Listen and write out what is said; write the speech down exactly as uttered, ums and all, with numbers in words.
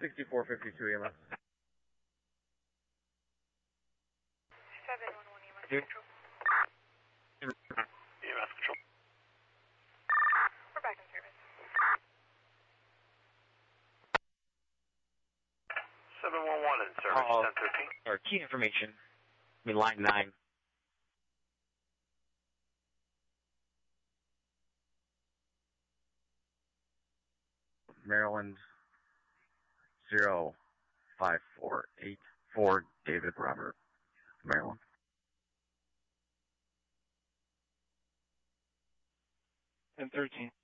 sixty-four fifty-two E M S. seven one one E M S control. E M S control. We're back in service. seven one one in service, Uh, ten thirteen. Or key information. I mean, line nine. Maryland zero five four eight four, David Robert, Maryland. ten thirteen.